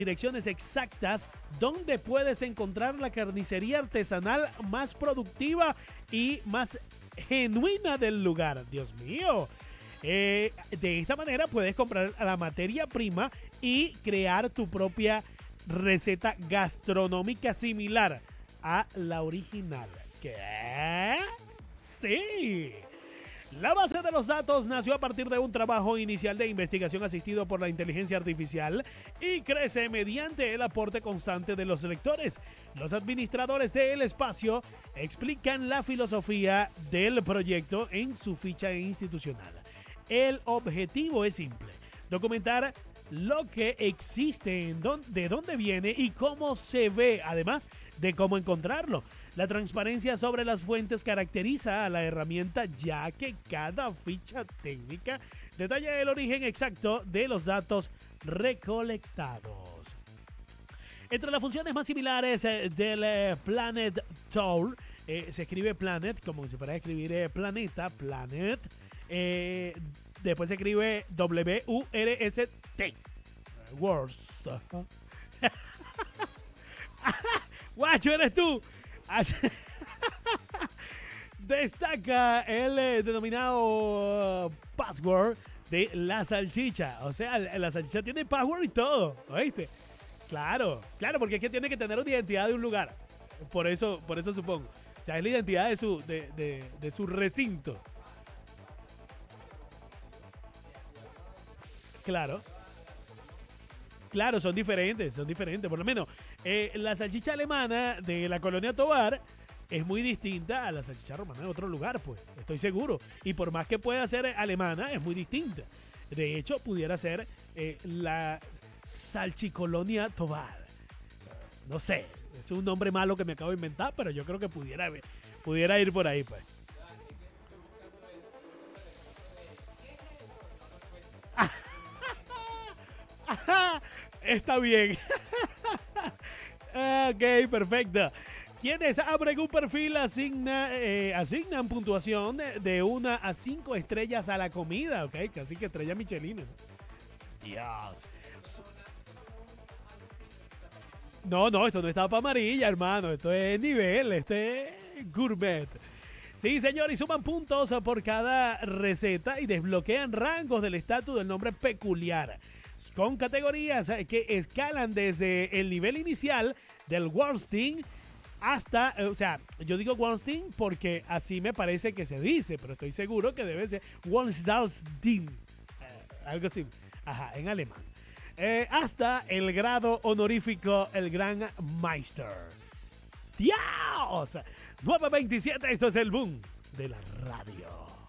direcciones exactas donde puedes encontrar la carnicería artesanal más productiva y más genuina del lugar. Dios mío. De esta manera puedes comprar la materia prima y crear tu propia receta gastronómica similar a la original. ¿Qué? Sí. La base de los datos nació a partir de un trabajo inicial de investigación asistido por la inteligencia artificial y crece mediante el aporte constante de los lectores. Los administradores del espacio explican la filosofía del proyecto en su ficha institucional. El objetivo es simple: documentar lo que existe, de dónde viene y cómo se ve, además de cómo encontrarlo. La transparencia sobre las fuentes caracteriza a la herramienta, ya que cada ficha técnica detalla el origen exacto de los datos recolectados. Entre las funciones más similares del Planet Tour, se escribe Planet como si fuera a escribir planeta, Planet. Después se escribe W-U-R-S-T. Words. Guacho, eres tú. Destaca el denominado password de la salchicha. O sea, la salchicha tiene password y todo, ¿oíste? Claro, porque es que tiene que tener una identidad de un lugar. Por eso supongo. O sea, es la identidad de su recinto. Claro, son diferentes. Por lo menos, la salchicha alemana de la colonia Tovar es muy distinta a la salchicha romana de otro lugar, pues, estoy seguro. Y por más que pueda ser alemana, es muy distinta. De hecho, pudiera ser la salchicolonia Tovar. No sé, es un nombre malo que me acabo de inventar, pero yo creo que pudiera ir por ahí, pues. Está bien. Ok, perfecto. Quienes abren un perfil asignan puntuación de 1 a 5 estrellas a la comida, ok, casi que estrella Michelin. Dios. No, esto no es tapa amarilla, hermano. Esto es nivel, este es gourmet. Sí, señor, y suman puntos por cada receta y desbloquean rangos del estatus del nombre peculiar, con categorías que escalan desde el nivel inicial del Wurstling hasta, o sea, yo digo Wurstling porque así me parece que se dice, pero estoy seguro que debe ser Wurstling, algo así, ajá, en alemán. Hasta el grado honorífico, el Gran Meister. ¡Dios! 9:27, esto es el boom de la radio.